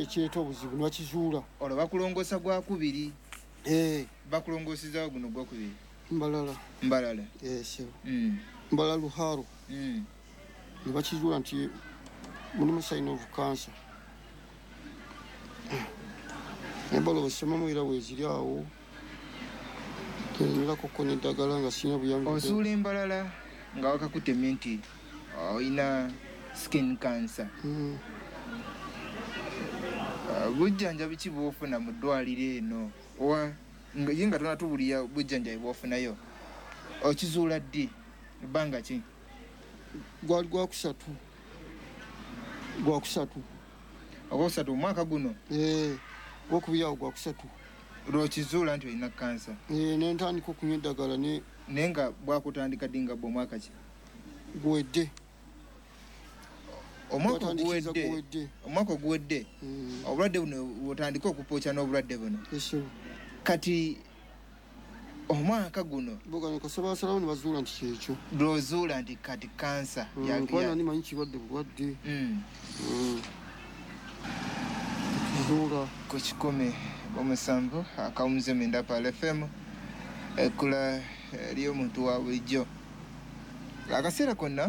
ekireeta obuzibu nibakizuula. Olwo bakulongoosa gwakubiri. Bakulongooseza guno gwakubiri. Mbalala. Yes. Mbalala Luharo. Ne bakizuula nti mulimu sign of cancer. Embalo basemamu era weeziri awo. Tenera kokko n'eddagala nga sina buyambi. Ozuula embalala nga wakakutemye nti olina skin cancer. Bujjanjabi ki bw'ofuna mu ddwaliro eno ye nga tonatubulira bujjanjabi bw'ofunayo okizuula ddi ebbanga ki? Gwali gwakusatu ogwokusatu omwaka guno? Gwokubiri awo gwakusatu lw'okizuula nti olina kansa. Nentandika okunywa eddagala naye nga bwakutandika ddi nga bw'omwaka ki? Guwedde. Omwaka oguwedde obulwadde buno bwotandika okupookya n'obulwadde buno. Kati omwaka guno kasabasalawo ne bazuula nti kyekyo lw'ozuula nti kati kansa kubanga nimanyi kirwadde bulwadde. Tuzuula ku 17 akawunze Menda Pal FM ekkula ly'omuntu wa bulijjo. Akaseera konna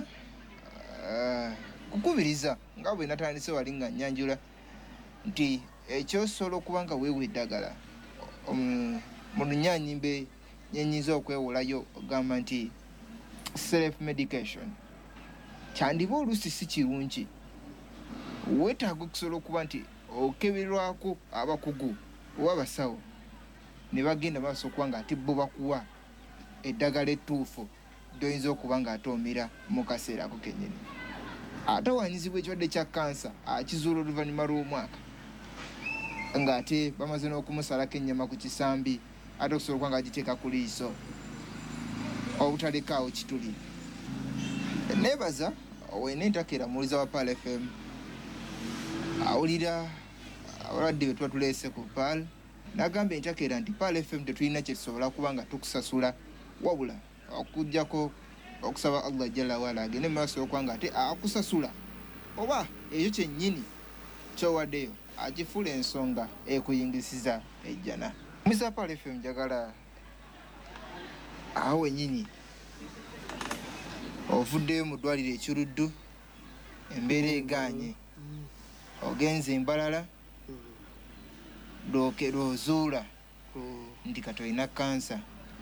kukubiriza nga bwe natandise wali nga nnyanjula nti ekyosobola okuba nga weewa eddagala mu lunyaanyimbe nyenyinza okwewolayo ogamba nti self medication kyandiba oluusi si kirungi. Weetaaga okusobola okuba nti okeberwako abakugu oba abasawo ne bagenda maaso okuba nga ate bo bakuwa eddagala ettuufu gy'oyinza okuba nga ate omira mu kaseera ako kennyini. Atawaanyizibwa ekirwadde kya kansa akizuula oluvannyuma lw'omwaka ng'ate bamaze n'okumusalako ennyama ku kisambi ate okusobola okuba nga agiteeka ku liiso obutalekaawo kituli. Neebaza owene entakera muwuliza wa Pal FM awulira abalwadde be tuba tuleese ku Pal n'agamba entakera nti Pal FM tetulina kye tusobola kuba nga tukusasula wabula okuggyako okusaba Allah Jalla wala agende maaso okuba nga ate akusasula oba ekyo kyennyini kyowaddeyo agifula ensonga ekuyingisiza ejjana. Misa Pal FM njagala awo wennyini ovuddeyo mu ddwaliro ekiruddu embeera egaanye ogenze embalala lw'ozuula nti kati olina kansa.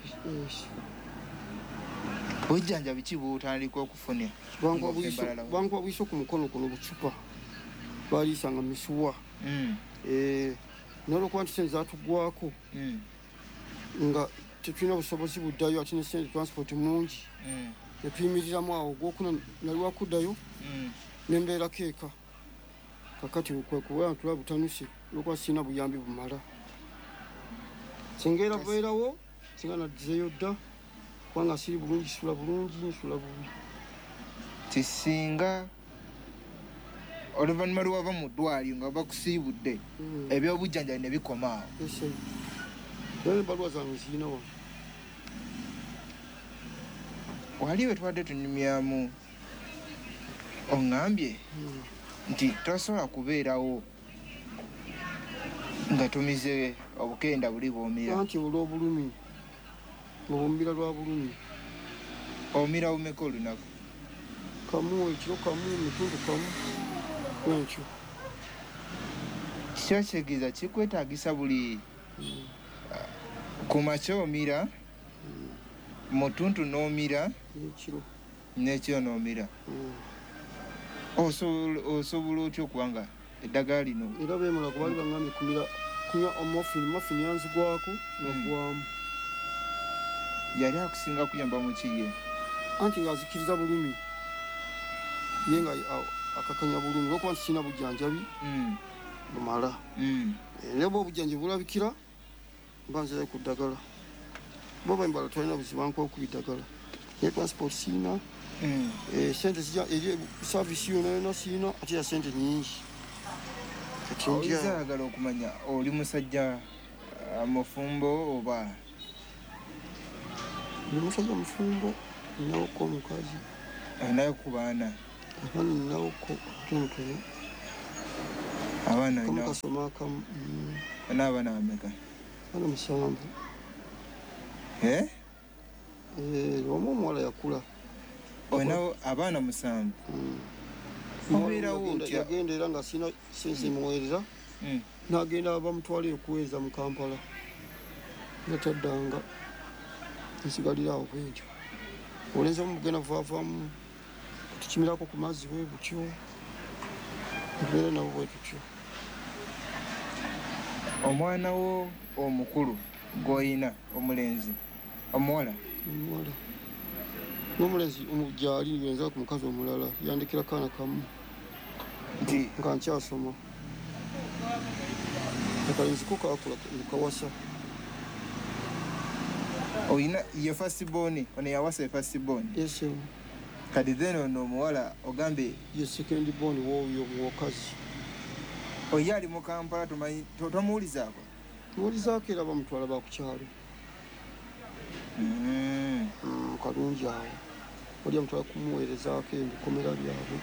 Bujjanjabi ki bw'otandika okufuna? Bankuba bwiso ku mukono kuno bucupa baliisanga misuwa nolwokuba nti sente zatugwako nga tetulina busobozi buddayo ate ne sente transport mungi netuyimiriramu awo gwokuna nali wakuddayo nembeerako eka kakati kwekuba tula butanuse olwokuba sirina buyambi bumala. Singa era bubeerawo singa naddizeyo dda kubanga siri bulungi nsula bulungi nsula bubi. Tisinga oluvannyuma lwava mu ddwaliro nga bakusiibudde ebyobujjanjabi ne bikoma awo. Ebaluwa zange zirina wano. Wali we tubadde tunyumyamu oŋŋambye nti tosobola kubeerawo nga tumize obukenda buli bw'omira. Anti olw'obulumi obumira lwa bulumi. Omira bumeka olunaku? Kamu, ekiro kamu, ebitundu kamu enkyo. Kyo kitegeeza kikwetaagisa buli ku makya omira, mu ttuntu n'omira n'ekiro n'omira. Osobola otya okuba nga eddagala lino? Era beemala kubali bangambye kunywa omofini yanzigwako n'ogwamu. Yali akusinga kuyamba mu kiye? Anti ng'azikiriza bulumi ye nga akakanya bulumi olwokuba nti kirina bujjanjabi bumala. Naye bwe obujjanjabi bulabikira mba nzirayo ku ddagala. Bo bembala twalina buzibu bankuba okuba eddagala naye transport sirina. Sente eri saavisi yona yona sirina ate ya sente nyingi. Oyinza ayagala okumanya oli musajja mufumbo oba? Ndi musajja mufumbo, ninawoko omukazi. Alinayo ku baana? Abaana ninawoko tonotono. Abaana kamu ina kasoma kamu n'abaana bameka? bana 7. Omu omuwala yakula. Onawo abaana 7. Obeerawo otya? Yagenda era nga sina sensi muweereza n'agenda bamutwala okuweereza mu Kampala yataddanga nsigalirawo bwentyo olenzi omugenda vaavaamu tukimirako ku mazzi bwe butyo tubeera nabo bwe tutyo. Omwana wo omukulu gw'oyina omulenzi omuwala n'omulenzi gyali yenza ku mukazi omulala yandikira kaana kamu nti nga nkyasoma akalinziko kakula nkawasa. oyina ye firstborn ono yawasa firstborn. Yes, kati then ono omuwala ogambe ye second born w'oyo muwakazi. oye ali mu Kampala tomuwulizaako? muwulizaako era bamutwala bakukyalo kalungi awo oli amutwala kumuweerezaako ebikomera byabwe.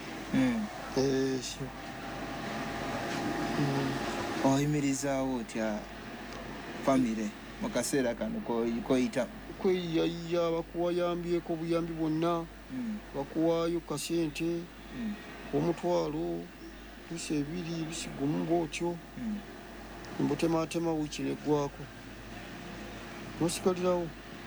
oyimirizaawo otya famire mu kaseera kano koyita? kweyiyayiya bakuwayambyeko obuyambi bwonna bakuwaayo kasente omutwalo bisi 2 bisi 1 bwotyo mbutematema wiiki neggwako nosigalirawo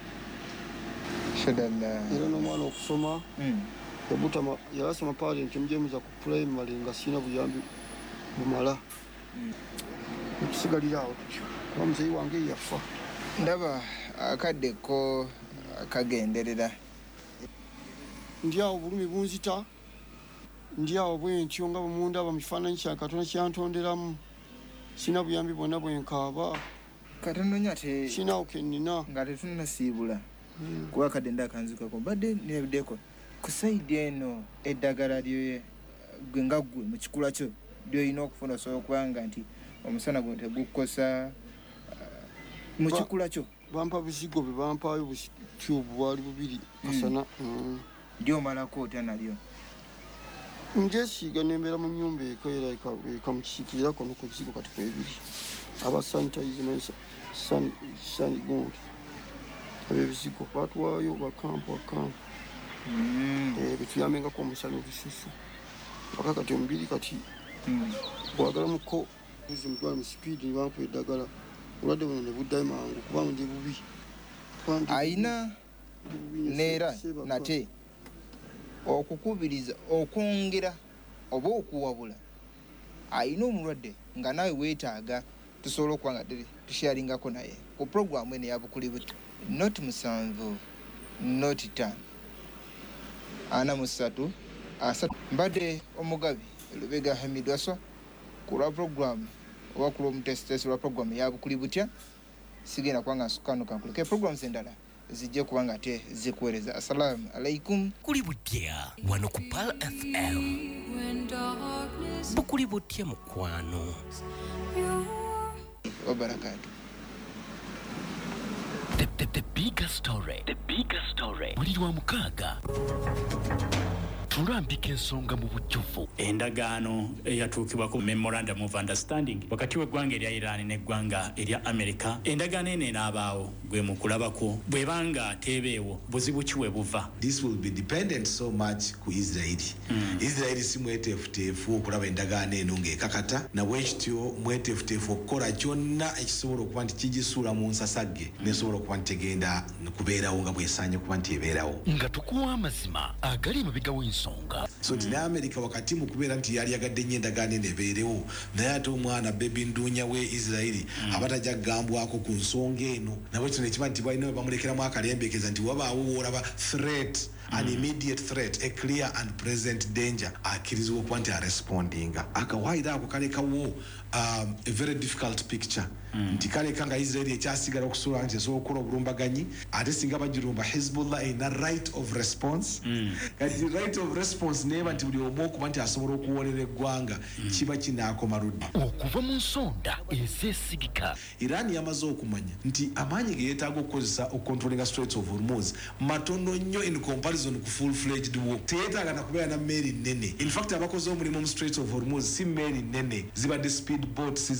era n'omwana okusoma yalasoma parent emujemuza ku primary nga sina buyambi bumala okusigalirawo tutyo kuba muzeyi wange yafa. Ndaba akaddeko kagenderera. Ndi awo bulumi bunzita ndi awo bwentyo nga bwemundaba mu kifaananyi kya Katonda kyantonderamu sina buyambi bwonna bwenkaaba katononya te sinaawo kennina nga tetunnasiibula kuba kadde ndakanzikako badde nebuddeko ku saidi eno eddagala gwe nga ggwe mu kikula kyo lyolina okufuna osobola okubanga nti omusana gwe tegukukosa mu kikula kyo. Bampa buzigo bwe bampaayo butyubu bwali 2 kasana lyomalako otya nalyo? njesiiga nembeera mu nnyumba eka era ekamukisikiririrako no ku buzigo kati kwebiri aba sanitize sani gundi abebizigo batwayo bakampu bituyambengako omusana obususu paka kati omubiri kati gwagalamuko buzi mutwala mu sipiidi nibampa eddagala obulwadde buno ne buddayo mangu kubanga ndi bubi ayina neera nate okukubiriza okwongera oba okuwabula ayina omulwadde nga nawe weetaaga tusobola okuba nga tusharingako naye ku puroguramu eno yabukulibuti not 7 not 5 43 mbadde omugabi Lubega Hamidwaswa ku lwa puroguramu oba ku lwomutesitesi lwa puroguramu yabukulibutya sigenda kubanga nsukanuka nkuleke puroguramu endala zijje kuba nga te zikuweereza. Assalamu alaikum. Kulibutya wano ku Pal FM bukulibutya mukwano wabarakatu. The bigger story buli lwa mukaaga tulambika ensonga mu bujjuvu. Endagaano eyatuukibwako memorandum of understanding wakati w'eggwanga erya Iran n'eggwanga erya America. Endagaano eno enaabaawo gwe mu kulabako bwebanga teebeewo buzibu ki we buva. This will be dependent so much ku Israeli. Israeli si mweteefuteefu okulaba endagaano eno ng'ekakata nabwekityo mweteefuteefu okukola kyonna ekisobola okuba nti kigisuula mu nsasagge nesobola okuba nti tegenda kubeerawo nga bwesaanye okuba nti ebeerawo nga tukuwa amazima agali emabega w'ensonga. So tina America wakati mu kubeera nti yali yagadde nnyo endagaano eno ebeerewo naye ate omwana bebi nduunya we Israeli abatajja kugambwako ku nsonga eno nabwekityo nekiba nti balina bamulekeramu akalembekeza nti wabaawo woolaba threat an immediate threat, a clear and present danger, akkirizibwa okuba nti arespondinga akawaayiro ako kalekawo a very difficult picture nti kale kanga Israel ekyasigala okusobola nti esobola okukola obulumbaganyi ate singa bagirumba Hezbollah ina right of response kati right of response neba nti buli omu okuba nti asobola okuwolera eggwanga kiba kinaakoma ludde okuva mu nsonda ezeesigika. Iran yamaze okumanya nti amaanyi ge yeetaaga okukozesa okukontrolinga Straits of Hormuz matono nnyo in comparison ku full-fledged war. Teyeetaaga na kubeera na mmeeri nnene. In fact abakoze omulimu mu Straits of Hormuz si mmeeri nnene zibadde speed boats